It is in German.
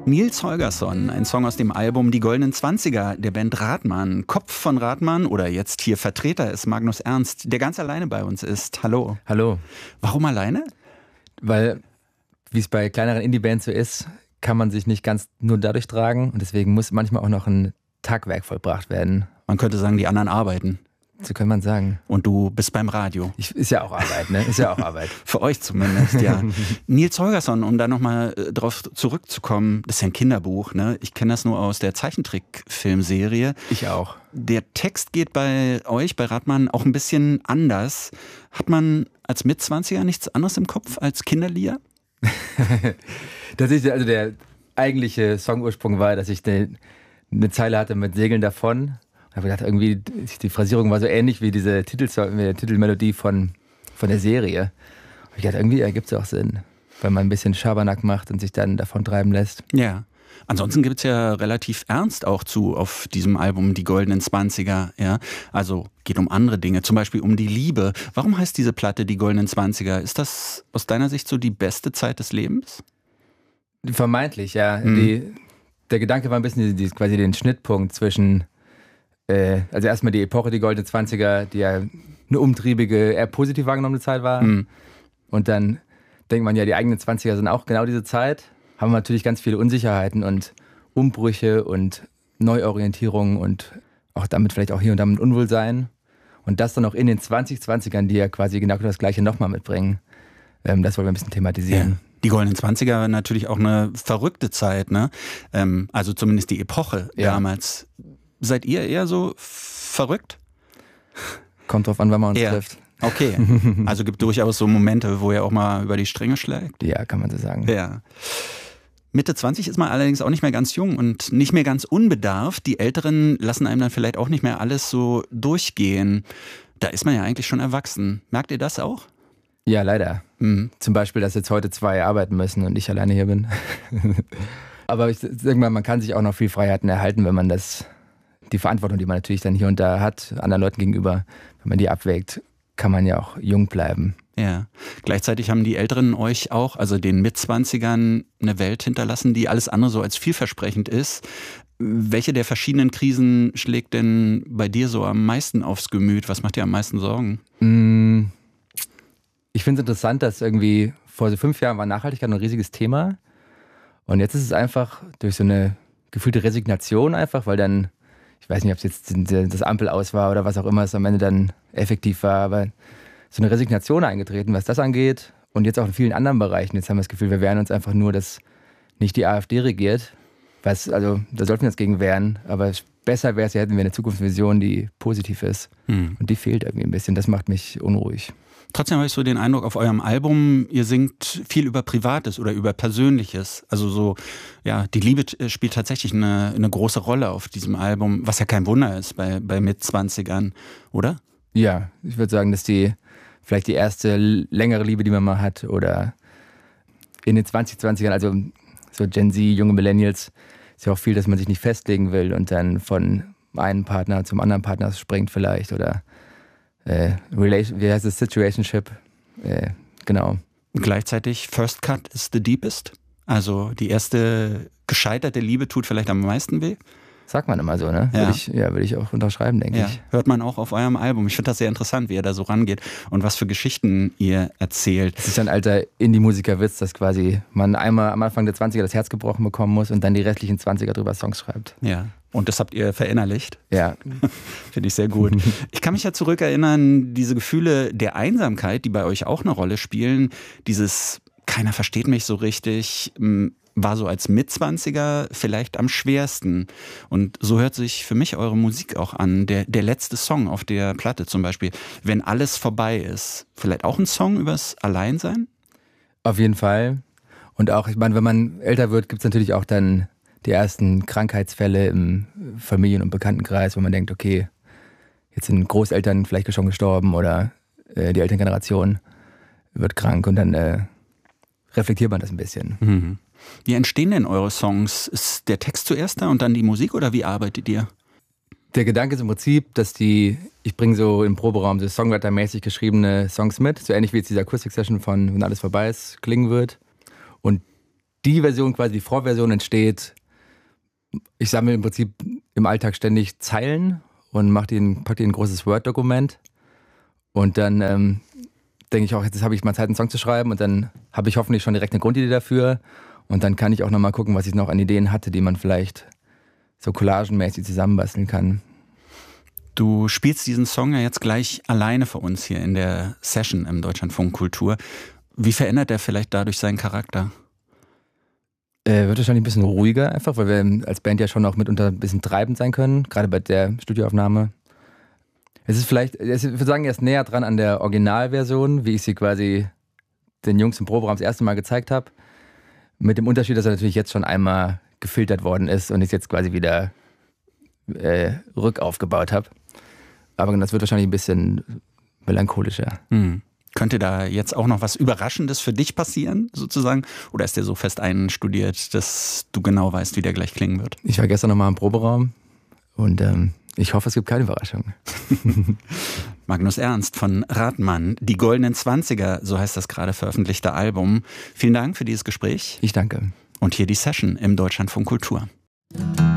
Nils Holgersson, ein Song aus dem Album Die Goldenen Zwanziger der Band Rathmann. Kopf von Rathmann oder jetzt hier Vertreter ist Magnus Ernst, der ganz alleine bei uns ist. Hallo. Hallo. Warum alleine? Weil, wie es bei kleineren Indie-Bands so ist, kann man sich nicht ganz nur dadurch tragen und deswegen muss manchmal auch noch ein Tagwerk vollbracht werden. Man könnte sagen, die anderen arbeiten. So kann man sagen. Und du bist beim Radio. Ist ja auch Arbeit, ne? Ist ja auch Arbeit. Für euch zumindest, ja. Nils Holgersson, um da nochmal drauf zurückzukommen, das ist ja ein Kinderbuch, ne? Ich kenne das nur aus der Zeichentrickfilmserie. Ich auch. Der Text geht bei euch, bei Rathmann, auch ein bisschen anders. Hat man als Mitzwanziger nichts anderes im Kopf als Kinderlieder? Tatsächlich, also der eigentliche Songursprung war, dass ich eine Zeile hatte mit Segeln davon. Ich habe gedacht, irgendwie, die Phrasierung war so ähnlich wie diese Titelmelodie von der Serie. Und ich dachte, irgendwie ergibt es auch Sinn, weil man ein bisschen Schabernack macht und sich dann davon treiben lässt. Ja. Ansonsten gibt es ja relativ ernst auch auf diesem Album Die Goldenen Zwanziger. Ja? Also geht um andere Dinge, zum Beispiel um die Liebe. Warum heißt diese Platte Die Goldenen Zwanziger? Ist das aus deiner Sicht so die beste Zeit des Lebens? Vermeintlich, ja. Der Gedanke war ein bisschen quasi den Schnittpunkt zwischen also erstmal die Epoche, die Goldene Zwanziger, die ja eine umtriebige, eher positiv wahrgenommene Zeit war. Und dann denkt man ja, die eigenen 20er sind auch genau diese Zeit. Haben wir natürlich ganz viele Unsicherheiten und Umbrüche und Neuorientierungen und auch damit vielleicht auch hier und da mit Unwohlsein. Und das dann auch in den 2020ern, die ja quasi genau das Gleiche nochmal mitbringen. Das wollen wir ein bisschen thematisieren. Ja. Die Goldenen Zwanziger natürlich auch eine verrückte Zeit, ne? Also zumindest die Epoche damals. Seid ihr eher so verrückt? Kommt drauf an, wann man uns trifft. Okay, also gibt durchaus so Momente, wo ihr auch mal über die Stränge schlägt? Ja, kann man so sagen. Ja. Mitte 20 ist man allerdings auch nicht mehr ganz jung und nicht mehr ganz unbedarft. Die Älteren lassen einem dann vielleicht auch nicht mehr alles so durchgehen. Da ist man ja eigentlich schon erwachsen. Merkt ihr das auch? Ja, leider. Zum Beispiel, dass jetzt heute 2 arbeiten müssen und ich alleine hier bin. Aber ich sag mal, man kann sich auch noch viel Freiheiten erhalten, wenn man die Verantwortung, die man natürlich dann hier und da hat, anderen Leuten gegenüber, wenn man die abwägt, kann man ja auch jung bleiben. Ja, gleichzeitig haben die Älteren euch auch, also den Mitzwanzigern, eine Welt hinterlassen, die alles andere so als vielversprechend ist. Welche der verschiedenen Krisen schlägt denn bei dir so am meisten aufs Gemüt? Was macht dir am meisten Sorgen? Ich finde es interessant, dass irgendwie vor so 5 Jahren war Nachhaltigkeit ein riesiges Thema. Und jetzt ist es einfach durch so eine gefühlte Resignation einfach, weil dann, ich weiß nicht, ob es jetzt das Ampel aus war oder was auch immer es am Ende dann effektiv war, aber so eine Resignation eingetreten, was das angeht. Und jetzt auch in vielen anderen Bereichen. Jetzt haben wir das Gefühl, wir wehren uns einfach nur, dass nicht die AfD regiert. Also da sollten wir uns gegen wehren. Aber besser wäre es, hätten wir eine Zukunftsvision, die positiv ist. Und die fehlt irgendwie ein bisschen. Das macht mich unruhig. Trotzdem habe ich so den Eindruck, auf eurem Album, ihr singt viel über Privates oder über Persönliches. Also so, ja, die Liebe spielt tatsächlich eine große Rolle auf diesem Album, was ja kein Wunder ist bei Mitzwanzigern, oder? Ja, ich würde sagen, dass vielleicht die erste längere Liebe, die man mal hat, oder in den 2020ern, also so Gen Z, junge Millennials, ist ja auch viel, dass man sich nicht festlegen will und dann von einem Partner zum anderen Partner springt vielleicht oder wie heißt es, Situationship, genau. Und gleichzeitig First Cut is the deepest, also die erste gescheiterte Liebe tut vielleicht am meisten weh. Sagt man immer so, ne? Ja. Würde ich auch unterschreiben, denke ich. Hört man auch auf eurem Album. Ich finde das sehr interessant, wie ihr da so rangeht und was für Geschichten ihr erzählt. Es ist ein alter Indie-Musiker-Witz, dass quasi man einmal am Anfang der 20er das Herz gebrochen bekommen muss und dann die restlichen 20er drüber Songs schreibt. Ja. Und das habt ihr verinnerlicht? Ja. Finde ich sehr gut. Ich kann mich ja zurückerinnern, diese Gefühle der Einsamkeit, die bei euch auch eine Rolle spielen, dieses keiner versteht mich so richtig, war so als Mitzwanziger vielleicht am schwersten. Und so hört sich für mich eure Musik auch an. Der letzte Song auf der Platte zum Beispiel, Wenn alles vorbei ist. Vielleicht auch ein Song übers Alleinsein? Auf jeden Fall. Und auch, ich meine, wenn man älter wird, gibt es natürlich auch dann die ersten Krankheitsfälle im Familien- und Bekanntenkreis, wo man denkt, okay, jetzt sind Großeltern vielleicht schon gestorben oder die Elterngeneration wird krank und dann reflektiert man das ein bisschen. Wie entstehen denn eure Songs? Ist der Text zuerst da und dann die Musik oder wie arbeitet ihr? Der Gedanke ist im Prinzip, dass ich bringe so im Proberaum so Songwriter-mäßig geschriebene Songs mit, so ähnlich wie jetzt diese Akustik-Session von Wenn alles vorbei ist klingen wird. Und die Version, quasi die Vorversion entsteht. Ich sammle im Prinzip im Alltag ständig Zeilen und pack die in ein großes Word-Dokument. Und dann denke ich auch, jetzt habe ich mal Zeit, einen Song zu schreiben. Und dann habe ich hoffentlich schon direkt eine Grundidee dafür. Und dann kann ich auch nochmal gucken, was ich noch an Ideen hatte, die man vielleicht so collagenmäßig zusammenbasteln kann. Du spielst diesen Song ja jetzt gleich alleine für uns hier in der Session im Deutschlandfunk Kultur. Wie verändert er vielleicht dadurch seinen Charakter? Wird wahrscheinlich ein bisschen ruhiger einfach, weil wir als Band ja schon auch mitunter ein bisschen treibend sein können, gerade bei der Studioaufnahme. Es ist vielleicht, ich würde sagen, er ist näher dran an der Originalversion, wie ich sie quasi den Jungs im Proberaum das erste Mal gezeigt habe. Mit dem Unterschied, dass er natürlich jetzt schon einmal gefiltert worden ist und ich es jetzt quasi wieder rückaufgebaut habe. Aber das wird wahrscheinlich ein bisschen melancholischer. Könnte da jetzt auch noch was Überraschendes für dich passieren, sozusagen? Oder ist der so fest einstudiert, dass du genau weißt, wie der gleich klingen wird? Ich war gestern nochmal im Proberaum und ich hoffe, es gibt keine Überraschung. Magnus Ernst von Rathmann, die Goldenen 20er, so heißt das gerade veröffentlichte Album. Vielen Dank für dieses Gespräch. Ich danke. Und hier die Session im Deutschlandfunk Kultur.